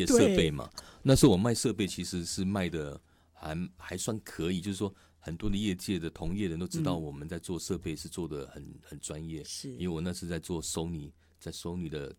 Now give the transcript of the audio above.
设备嘛。那时候我卖设备其实是卖的还算可以，就是说很多的业界的同业人都知道我们在做设备是做的很专业， 是因为我那是在做 Sony， 在 Sony 的